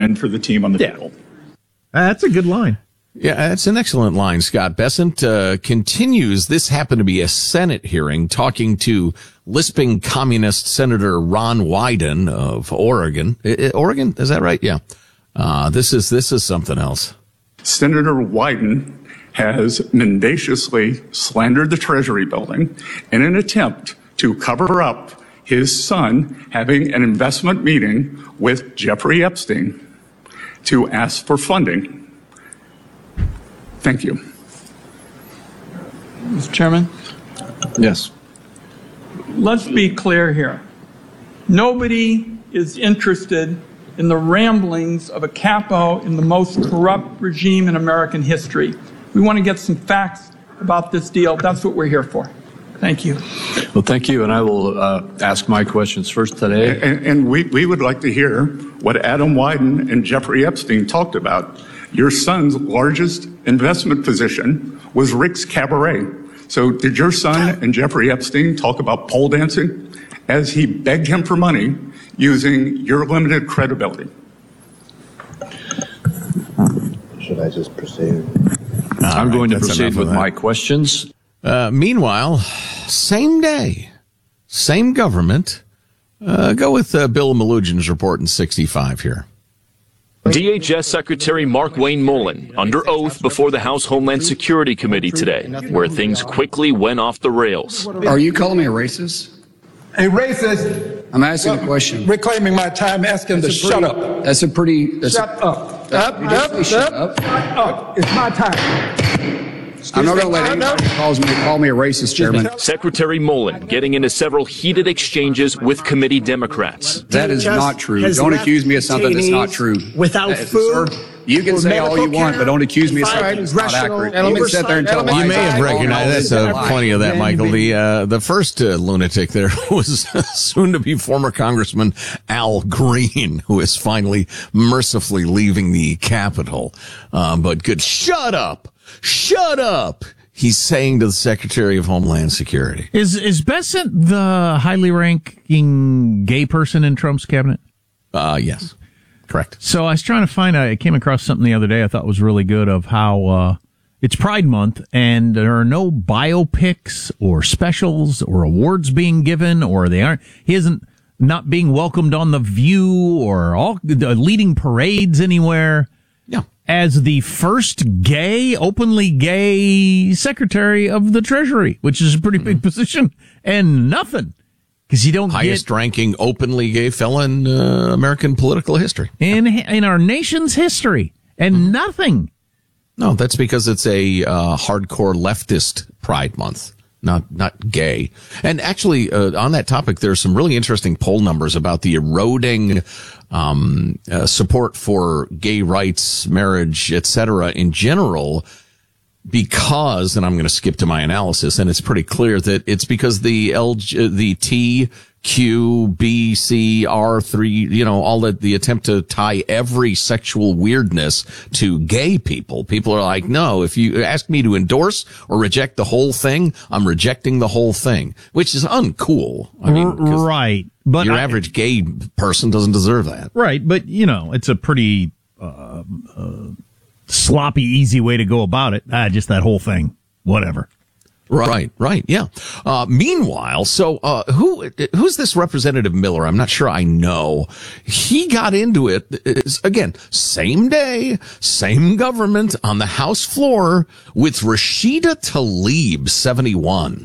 win for the team on the field. That's a good line. Yeah, that's an excellent line. Scott Bessent continues. This happened to be a Senate hearing, talking to lisping communist Senator Ron Wyden of Oregon. Oregon, is that right? Yeah. This is something else. Senator Wyden has mendaciously slandered the Treasury building in an attempt to cover up his son having an investment meeting with Jeffrey Epstein to ask for funding. Thank you. Mr. Chairman? Yes. Let's be clear here. Nobody is interested in the ramblings of a capo in the most corrupt regime in American history. We want to get some facts about this deal. That's what we're here for. Thank you. Well, thank you, and I will ask my questions first today. And we would like to hear what Adam Wyden and Jeffrey Epstein talked about. Your son's largest investment position was Rick's Cabaret. So did your son and Jeffrey Epstein talk about pole dancing as he begged him for money using your limited credibility? Should I just proceed? I'm going to proceed with my questions. Meanwhile, same day, same government. Go with Bill Malugин's report in 65 here. DHS Secretary Mark Wayne Mullen under oath before the House Homeland Security Committee today, where things quickly went off the rails. Are you calling me a racist? A racist? I'm asking a question. Reclaiming my time, ask him to shut up. That's a pretty... Shut up. Shut up. It's my time. I'm not going to let anybody call me a racist, Chairman. Secretary Mullen getting into several heated exchanges with committee Democrats. That is not true. Don't accuse me of something that's not true. Without food. Sir, you can say all you want, but don't accuse me of something that's not accurate. And let me sit there and tell lies. You may have recognized plenty of that, Michael. The first lunatic there was soon-to-be former Congressman Al Green, who is finally mercifully leaving the Capitol. But good. Shut up! Shut up! He's saying to the Secretary of Homeland Security. Is Bessent the highly ranking gay person in Trump's cabinet? Yes. Correct. So I was trying to I came across something the other day I thought was really good of how it's Pride Month and there are no biopics or specials or awards being given he isn't not being welcomed on The View or leading parades anywhere. Yeah. As the first openly gay Secretary of the Treasury, which is a pretty big position, and nothing. Because you don't highest ranking openly gay felon in American political history. In our nation's history. And nothing. No, that's because it's a hardcore leftist Pride Month. Not gay. And actually, on that topic, there's some really interesting poll numbers about the eroding support for gay rights, marriage, etc. in general, because, and I'm going to skip to my analysis, and it's pretty clear that it's because the T, Q, B, C, R3, all the attempt to tie every sexual weirdness to gay people. People are like, no, if you ask me to endorse or reject the whole thing, I'm rejecting the whole thing, which is uncool. I mean, right. But your average gay person doesn't deserve that. Right. But, it's a pretty, sloppy, easy way to go about it. Just that whole thing. Whatever. Right, yeah. Meanwhile, who's this Representative Miller? I'm not sure I know. He got into it, again, same day, same government on the House floor with Rashida Tlaib, 71.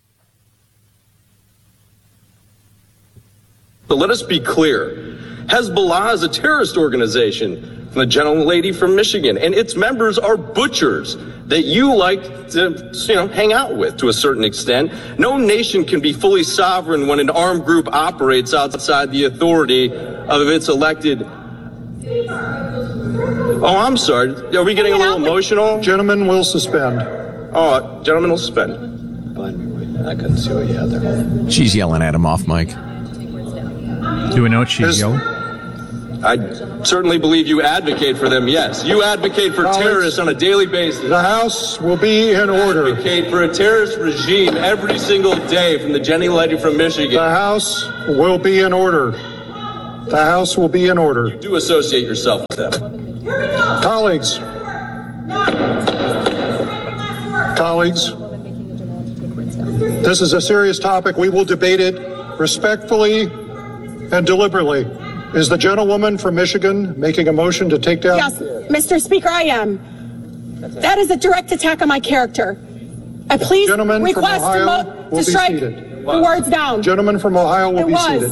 But let us be clear. Hezbollah is a terrorist organization from the gentlelady from Michigan, and its members are butchers that you like to, hang out with to a certain extent. No nation can be fully sovereign when an armed group operates outside the authority of its elected. Oh, I'm sorry. Are we getting a little emotional? Gentlemen will suspend. Oh, gentlemen will suspend. I couldn't see what you had there. She's yelling at him off mic. Do we know what she's yelling? I certainly believe you advocate for them, yes. You advocate for terrorists on a daily basis. The House will be in order. Advocate for a terrorist regime every single day from the gentlelady from Michigan. The House will be in order. The House will be in order. Do associate yourself with them. Colleagues. Colleagues. This is a serious topic. We will debate it respectfully and deliberately. Is the gentlewoman from Michigan making a motion to take down? Yes, Mr. Speaker, I am. That is a direct attack on my character. I please request to strike the words down. Gentleman from Ohio will be seated.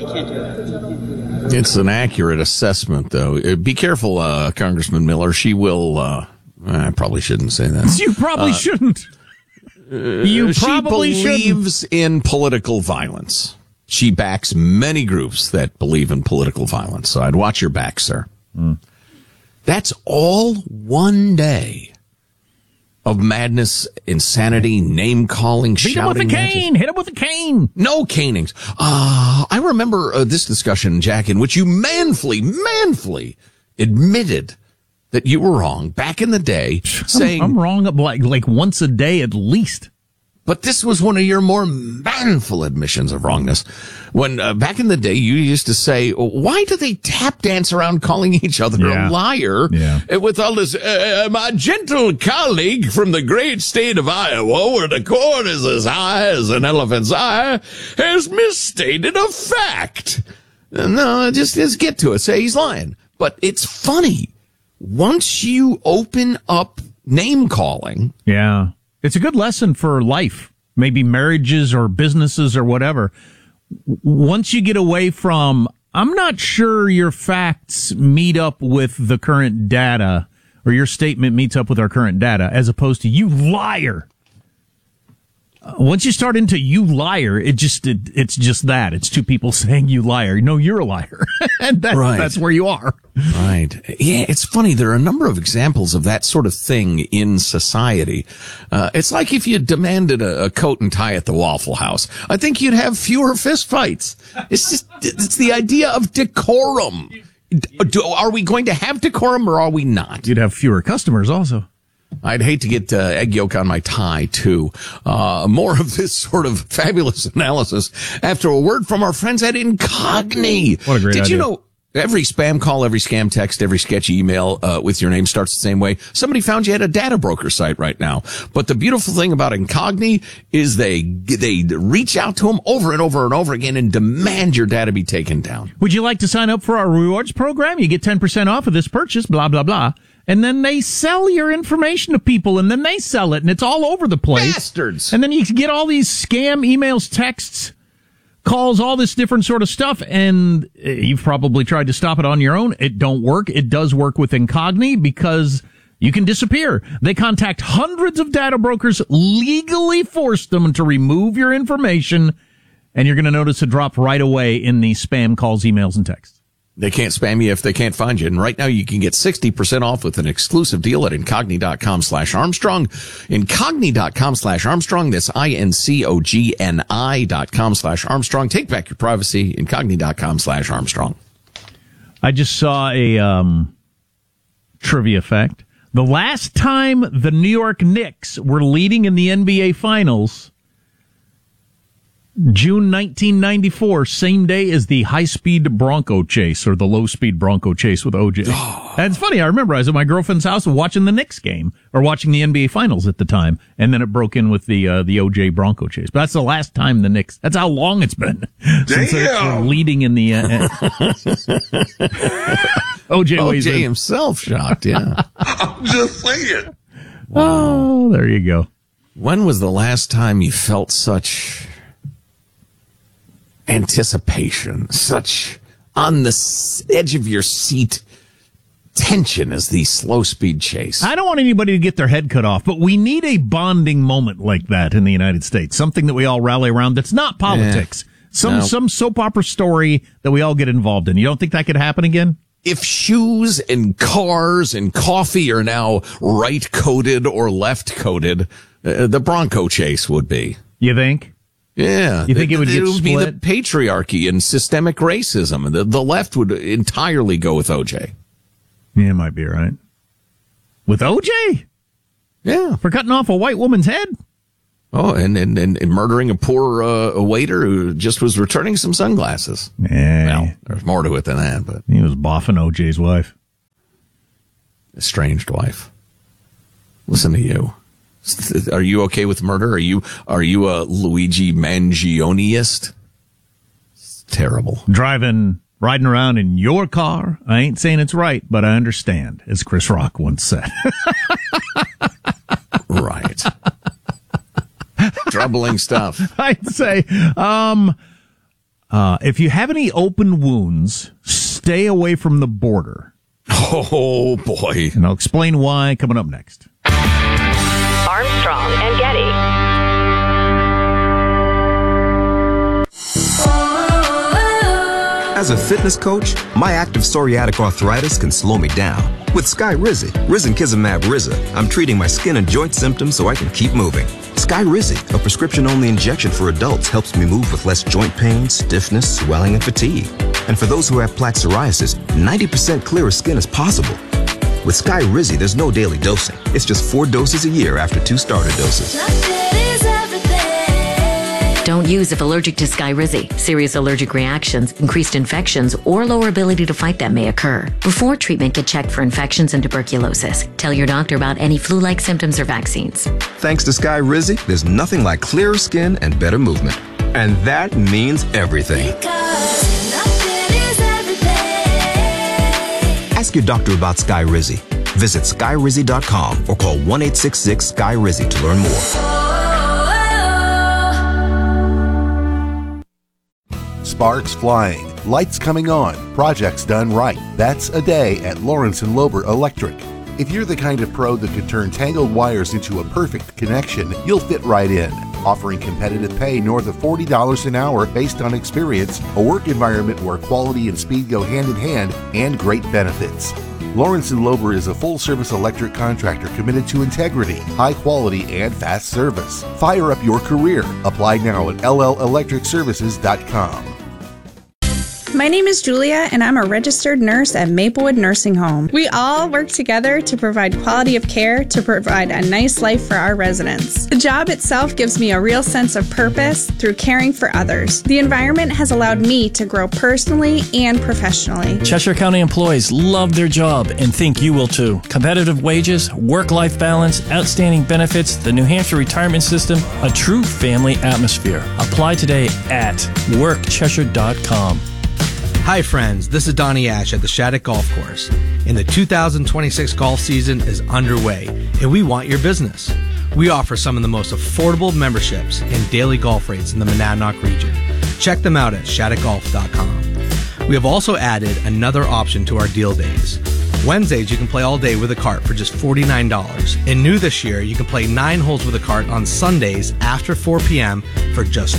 It's an accurate assessment, though. Be careful, Congressman Miller. She will. I probably shouldn't say that. You probably shouldn't. You probably she believes in political violence. She backs many groups that believe in political violence. So I'd watch your back, sir. That's all one day of madness, insanity, name-calling, shouting. Hit him with a cane! Hit him with a cane! No canings. I remember this discussion, Jack, in which you manfully admitted that you were wrong back in the day, saying... I'm wrong like once a day at least. But this was one of your more manful admissions of wrongness. When back in the day, you used to say, why do they tap dance around calling each other a liar? With all this, my gentle colleague from the great state of Iowa, where the corn is as high as an elephant's eye, has misstated a fact. No, just get to it. Say he's lying. But it's funny. Once you open up name calling. Yeah. It's a good lesson for life, maybe marriages or businesses or whatever. Once you get away from, I'm not sure your facts meet up with the current data, or your statement meets up with our current data, as opposed to you liar. Once you start into you liar, it's just that. It's two people saying you liar. No, you're a liar. And that's where you are. Right. Yeah, it's funny. There are a number of examples of that sort of thing in society. It's like if you demanded a coat and tie at the Waffle House. I think you'd have fewer fist fights. It's the idea of decorum. Are we going to have decorum or are we not? You'd have fewer customers also. I'd hate to get egg yolk on my tie, too. More of this sort of fabulous analysis after a word from our friends at Incogni. What a great idea. Did you know every spam call, every scam text, every sketchy email with your name starts the same way? Somebody found you at a data broker site right now. But the beautiful thing about Incogni is they reach out to them over and over and over again and demand your data be taken down. Would you like to sign up for our rewards program? You get 10% off of this purchase, blah, blah, blah. And then they sell your information to people, and then they sell it, and it's all over the place. Bastards! And then you get all these scam emails, texts, calls, all this different sort of stuff, and you've probably tried to stop it on your own. It don't work. It does work with Incogni because you can disappear. They contact hundreds of data brokers, legally force them to remove your information, and you're going to notice a drop right away in the spam calls, emails, and texts. They can't spam you if they can't find you. And right now you can get 60% off with an exclusive deal at Incogni.com/Armstrong. Incogni.com/Armstrong. That's INCOGNI.com/Armstrong. Take back your privacy. Incogni.com/Armstrong. I just saw a trivia fact. The last time the New York Knicks were leading in the NBA Finals, June 1994, same day as the high-speed Bronco chase, or the low-speed Bronco chase with OJ. That's funny. I remember I was at my girlfriend's house watching the Knicks game, or watching the NBA Finals at the time, and then it broke in with the OJ Bronco chase. But that's the last time the Knicks, that's how long it's been since the Knicks were leading in the OJ himself shocked, yeah. I'm just saying. Wow. Oh, there you go. When was the last time you felt such anticipation, such on the edge of your seat tension as the slow speed chase? I don't want anybody to get their head cut off, but we need a bonding moment like that in the United States. Something that we all rally around that's not politics. Some soap opera story that we all get involved in. You don't think that could happen again? If shoes and cars and coffee are now right coded or left coded, the Bronco chase would be. You think? Yeah. You think it would get split? Be the patriarchy and systemic racism. The left would entirely go with OJ. Yeah, it might be right. With OJ? Yeah. For cutting off a white woman's head? Oh, and murdering a poor waiter who just was returning some sunglasses. Yeah. Well, there's more to it than that, but he was boffing OJ's wife. Estranged wife. Listen to you. Are you okay with murder? Are you a Luigi Mangioniist? It's terrible. Riding around in your car. I ain't saying it's right, but I understand, as Chris Rock once said. Right. Troubling stuff. I'd say, if you have any open wounds, stay away from the border. Oh, boy. And I'll explain why coming up next. Armstrong and Getty. As a fitness coach, my active psoriatic arthritis can slow me down. With Skyrizi, Risankizumab Riza, I'm treating my skin and joint symptoms so I can keep moving. Skyrizi, a prescription-only injection for adults, helps me move with less joint pain, stiffness, swelling, and fatigue. And for those who have plaque psoriasis, 90% clearer skin is possible. With Skyrizi, there's no daily dosing. It's just 4 doses a year after 2 starter doses. Don't use if allergic to Skyrizi. Serious allergic reactions, increased infections, or lower ability to fight them may occur. Before treatment, get checked for infections and tuberculosis. Tell your doctor about any flu-like symptoms or vaccines. Thanks to Skyrizi, there's nothing like clearer skin and better movement. And that means everything. Ask your doctor about Skyrizi. Visit Skyrizi.com or call 1-866-SKY-RIZI to learn more. Sparks flying, lights coming on, projects done right. That's a day at Lawrence & Lober Electric. If you're the kind of pro that can turn tangled wires into a perfect connection, you'll fit right in. Offering competitive pay north of $40 an hour based on experience, a work environment where quality and speed go hand in hand, and great benefits. Lawrence & Lober is a full-service electric contractor committed to integrity, high quality, and fast service. Fire up your career. Apply now at LLElectricServices.com. My name is Julia, and I'm a registered nurse at Maplewood Nursing Home. We all work together to provide quality of care to provide a nice life for our residents. The job itself gives me a real sense of purpose through caring for others. The environment has allowed me to grow personally and professionally. Cheshire County employees love their job and think you will too. Competitive wages, work-life balance, outstanding benefits, the New Hampshire retirement system, a true family atmosphere. Apply today at workcheshire.com. Hi friends, this is Donnie Ash at the Shattuck Golf Course, and the 2026 golf season is underway, and we want your business. We offer some of the most affordable memberships and daily golf rates in the Monadnock region. Check them out at shattuckgolf.com. We have also added another option to our deal days. Wednesdays, you can play all day with a cart for just $49. And new this year, you can play 9 holes with a cart on Sundays after 4 p.m. for just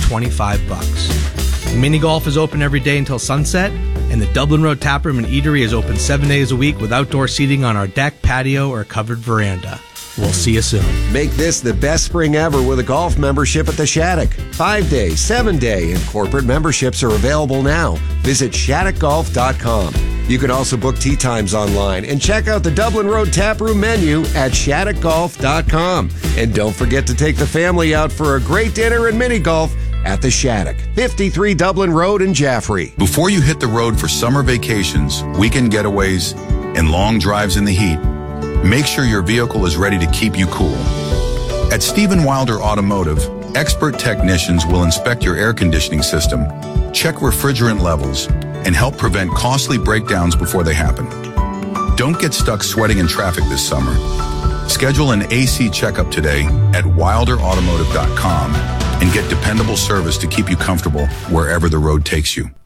$25. Mini golf is open every day until sunset, and the Dublin Road Taproom and Eatery is open 7 days a week with outdoor seating on our deck, patio, or covered veranda. We'll see you soon. Make this the best spring ever with a golf membership at the Shattuck. 5-day, 7-day, and corporate memberships are available now. Visit shattuckgolf.com. You can also book tee times online and check out the Dublin Road Taproom menu at shattuckgolf.com. And don't forget to take the family out for a great dinner and mini golf at the Shattuck, 53 Dublin Road in Jaffrey. Before you hit the road for summer vacations, weekend getaways, and long drives in the heat, make sure your vehicle is ready to keep you cool. At Stephen Wilder Automotive, expert technicians will inspect your air conditioning system, check refrigerant levels, and help prevent costly breakdowns before they happen. Don't get stuck sweating in traffic this summer. Schedule an AC checkup today at wilderautomotive.com and get dependable service to keep you comfortable wherever the road takes you.